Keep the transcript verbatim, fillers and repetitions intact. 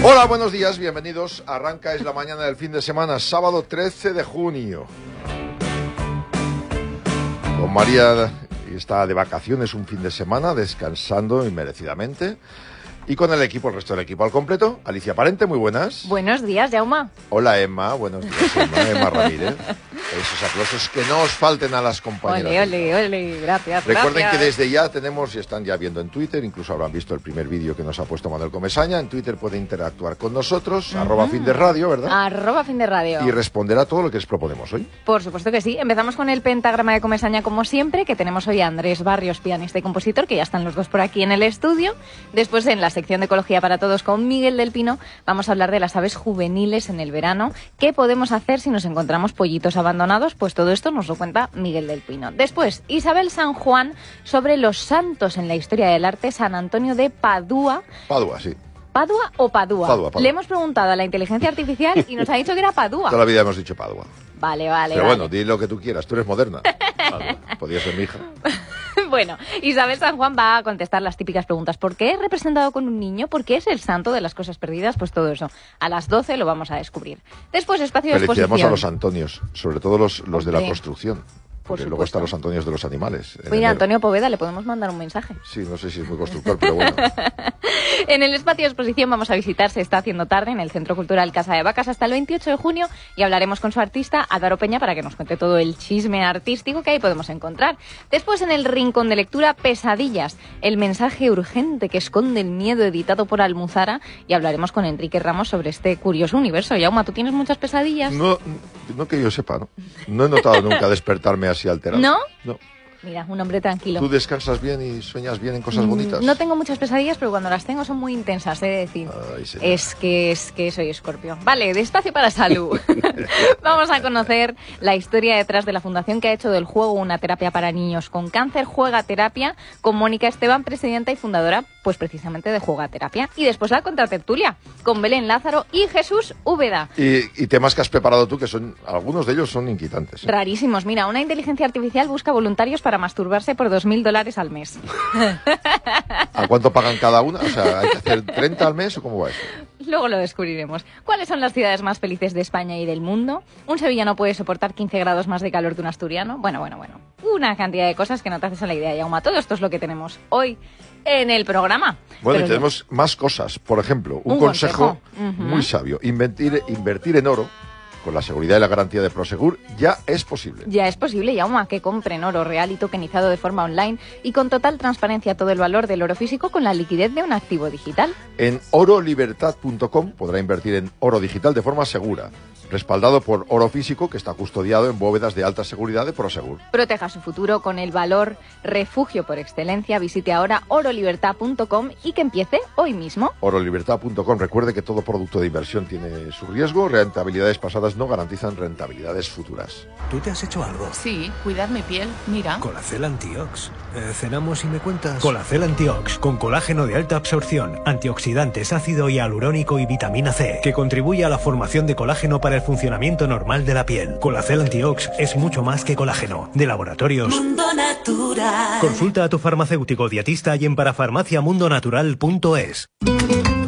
Hola, buenos días, bienvenidos. Arranca, es la mañana del fin de semana, sábado trece de junio. Con María está de vacaciones un fin de semana, descansando inmerecidamente. Y con el equipo, el resto del equipo al completo. Alicia Parente, muy buenas. Buenos días, Jaume. Hola, Emma. Buenos días, Emma. Emma Ramírez. Esos aplausos que no os falten a las compañeras. Ole, ole, ole. Gracias, Recuerden gracias. que desde ya tenemos, y están ya viendo en Twitter, incluso habrán visto el primer vídeo que nos ha puesto Manuel Comesaña. En Twitter puede interactuar con nosotros, uh-huh. arroba fin de radio, ¿verdad? Arroba fin de radio. Y responder a todo lo que les proponemos hoy. Por supuesto que sí. Empezamos con el pentagrama de Comesaña, como siempre, que tenemos hoy a Andrés Barrios, pianista y compositor, que ya están los dos por aquí en el estudio. Después, en la sección de Ecología para Todos con Miguel del Pino, vamos a hablar de las aves juveniles en el verano. ¿Qué podemos hacer si nos encontramos pollitos abandonados? Pues todo esto nos lo cuenta Miguel del Pino. Después, Isabel San Juan sobre los santos en la historia del arte, San Antonio de Padua. Padua, sí. ¿Padua o Padua? Padua, Padua. Le hemos preguntado a la inteligencia artificial y nos ha dicho que era Padua. Toda la vida hemos dicho Padua. Vale, vale, Pero vale. bueno, di lo que tú quieras, tú eres moderna. Padua. Podría ser mi hija. Bueno, Isabel San Juan va a contestar las típicas preguntas. ¿Por qué es representado con un niño? ¿Por qué es el santo de las cosas perdidas? Pues todo eso. A las doce lo vamos a descubrir. Después, espacio de exposición. Felicitamos a los Antonios, sobre todo los, los de la Hombre. construcción. Porque Por luego están supuesto. los Antonios de los animales. Oye, Antonio Poveda, ¿le podemos mandar un mensaje? Sí, no sé si es muy constructor, pero bueno. En el espacio de exposición vamos a visitar Se está haciendo tarde en el Centro Cultural Casa de Vacas hasta el veintiocho de junio y hablaremos con su artista, Álvaro Peña, para que nos cuente todo el chisme artístico que ahí podemos encontrar. Después, en el rincón de lectura, Pesadillas, el mensaje urgente que esconde el miedo, editado por Almuzara, y hablaremos con Enrique Ramos sobre este curioso universo. Yauma, ¿tú tienes muchas pesadillas? No, no que yo sepa, ¿no? No he notado nunca despertarme así alterado. ¿No? No. Mira, un hombre tranquilo. ¿Tú descansas bien y sueñas bien en cosas bonitas? No tengo muchas pesadillas, pero cuando las tengo son muy intensas, he de decir. Ay, señora. es que es que soy Escorpio. Vale, de espacio para salud. Vamos a conocer la historia detrás de la fundación que ha hecho del juego una terapia para niños con cáncer, Juega Terapia, con Mónica Esteban, presidenta y fundadora, pues precisamente de Juega Terapia. Y después la contratertulia, con Belén Lázaro y Jesús Úbeda. Y, y temas que has preparado tú, que son algunos de ellos son inquietantes. ¿eh? Rarísimos. Mira, una inteligencia artificial busca voluntarios para masturbarse por dos mil dólares al mes. ¿A cuánto pagan cada una? O sea, ¿hay que hacer treinta al mes o cómo va eso? Luego lo descubriremos. ¿Cuáles son las ciudades más felices de España y del mundo? ¿Un sevillano puede soportar quince grados más de calor que un asturiano? Bueno, bueno, bueno. Una cantidad de cosas que no te haces a la idea, Yauma. Todo esto es lo que tenemos hoy en el programa. Bueno, Pero y tenemos yo... más cosas. Por ejemplo, un, un consejo, consejo. Uh-huh. muy sabio. Invertir, invertir en oro, con la seguridad y la garantía de Prosegur, ya es posible. Ya es posible, Yauma, que compren oro real y tokenizado de forma online y con total transparencia todo el valor del oro físico con la liquidez de un activo digital. En oro libertad punto com podrá invertir en oro digital de forma segura, respaldado por oro físico que está custodiado en bóvedas de alta seguridad de Prosegur. Proteja su futuro con el valor refugio por excelencia. Visite ahora oro libertad punto com y que empiece hoy mismo. oro libertad punto com. Recuerde que todo producto de inversión tiene su riesgo. Rentabilidades pasadas no garantizan rentabilidades futuras. ¿Tú te has hecho algo? Sí, cuidar mi piel, mira. Colacel Antiox. Eh, cenamos y me cuentas. Colacel Antiox, con colágeno de alta absorción, antioxidantes, ácido hialurónico y vitamina C, que contribuye a la formación de colágeno para el funcionamiento normal de la piel. Colacel Antiox es mucho más que colágeno. De Laboratorios Mundo Natural. Consulta a tu farmacéutico dietista y en parafarmaciamundonatural punto es.